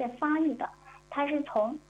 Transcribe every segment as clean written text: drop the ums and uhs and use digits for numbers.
在发育的，它是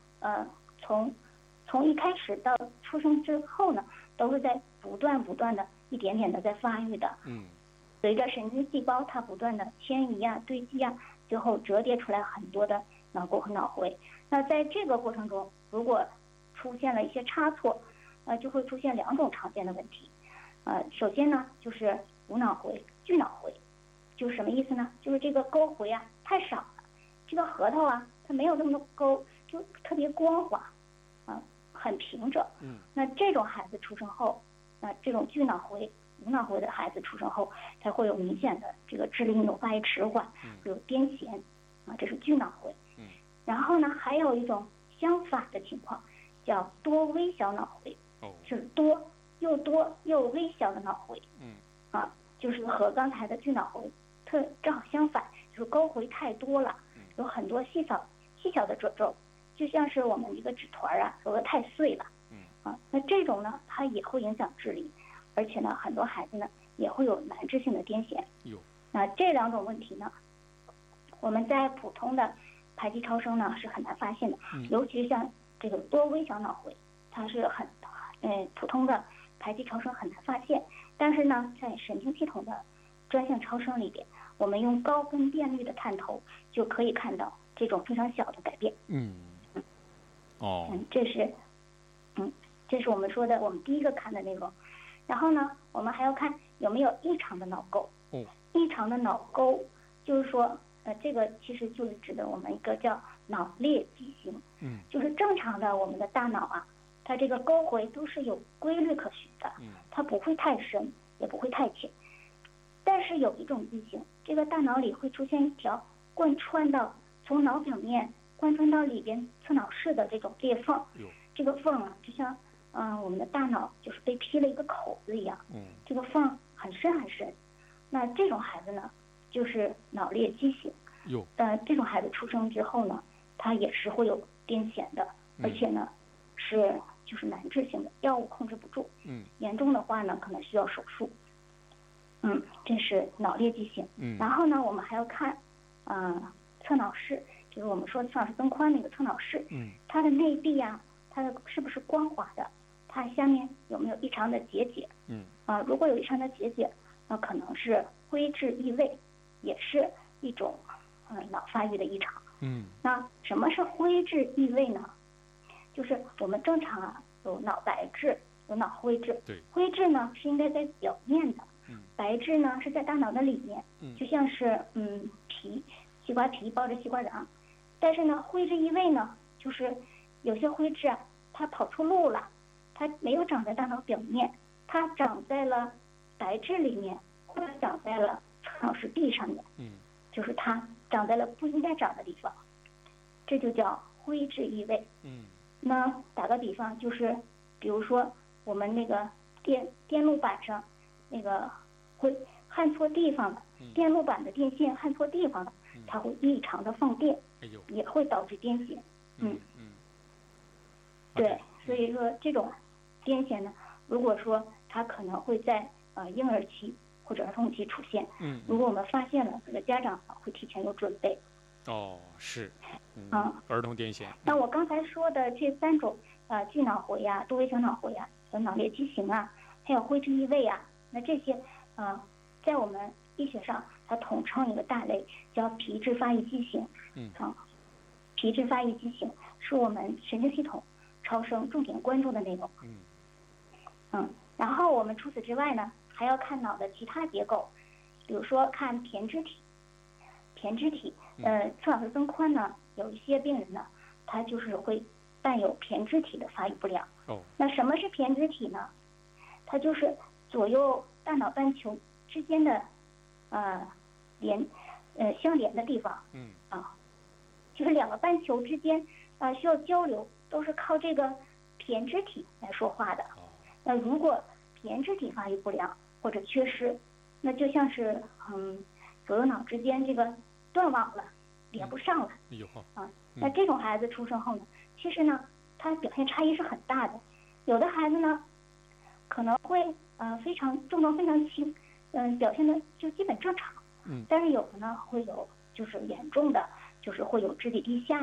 从一开始到出生之后呢，都是在不断的一点点的在发育的。随着神经细胞它不断的迁移啊、堆积啊，最后折叠出来很多的脑沟和脑回。那在这个过程中，如果出现了一些差错，就会出现2种常见的问题。首先呢，就是无脑回、巨脑回，就是什么意思呢？就是这个沟回啊太少了，这个核桃啊它没有那么多沟，就特别光滑，很平整。那这种孩子出生后，这种巨脑回、无脑回的孩子出生后，才会有明显的这个智力运动发育迟缓，会有癫痫，这是巨脑回。然后呢，还有一种相反的情况，叫多微小脑回，就是又多又微小的脑回。就是和刚才的巨脑回正好相反，就是沟回太多了，有很多细小的褶皱，就像是我们一个纸团啊，揉得太碎了。那这种呢，它也会影响智力，而且呢，很多孩子呢也会有难治性的癫痫。那这2种问题呢，我们在普通的排畸超声呢是很难发现的，尤其像这个多微小脑回，它是普通的排畸超声很难发现。但是呢，在神经系统的专项超声里边，我们用高分辨率的探头就可以看到这种非常小的改变。这是我们说的我们第一个看的内容。然后呢，我们还要看有没有异常的脑沟。异常的脑沟就是说，这个其实就是指的我们一个叫脑裂畸形。就是正常的我们的大脑啊，它这个沟回都是有规律可循的，它不会太深，也不会太浅。但是有一种畸形，这个大脑里会出现一条从脑表面贯穿到里边侧脑室的这种裂缝。这个缝啊，就像我们的大脑就是被劈了一个口子一样。这个缝很深很深。那这种孩子呢，就是脑裂畸形。这种孩子出生之后呢，他也是会有癫痫的，而且呢就是难治性的，药物控制不住。严重的话呢，可能需要手术。这是脑裂畸形。然后呢，我们还要看侧脑室，就是我们说侧脑室增宽那个侧脑室，它的内壁啊，它的是不是光滑的？它下面有没有异常的结节？如果有异常的结节，那可能是灰质异位，也是一种脑发育的异常。那什么是灰质异位呢？就是我们正常啊有脑白质，有脑灰质。灰质呢是应该在表面的，白质呢是在大脑的里面，就像是西瓜皮包着西瓜瓤。但是呢，灰质异位呢，就是有些灰质啊，它跑出路了，它没有长在大脑表面，它长在了白质里面，或者长在了侧脑室壁上面。就是它长在了不应该长的地方，这就叫灰质异位。那打个比方，就是比如说我们那个电路板上那个会焊错地方了，电路板的电线焊错地方了，它会异常的放电，也会导致癫痫。对，所以说这种癫痫呢，如果说它可能会在婴儿期或者儿童期出现，如果我们发现了，这个家长会提前有准备。 是，儿童癫痫。 那我刚才说的这3种巨脑回呀、多微小脑回呀、和脑裂畸形啊，还有灰质异位啊，那这些在我们医学上它统称一个大类，叫皮质发育畸形。皮质发育畸形是我们神经系统超声重点关注的内容。然后我们除此之外呢，还要看脑的其他结构，比如说看胼胝体。侧脑室增宽呢，有一些病人呢，他就是会伴有胼胝体的发育不良。那什么是胼胝体呢？它就是左右大脑半球之间的相连的地方。就是2个半球之间需要交流，都是靠这个胼胝体来说话的。那如果胼胝体发育不良或者缺失，那就像是左右脑之间这个断网了，连不上了。那这种孩子出生后呢，其实呢，他表现差异是很大的。有的孩子呢，可能会症状非常轻，表现的就基本正常。但是有的呢，会有就是严重的，就是会有肢体低下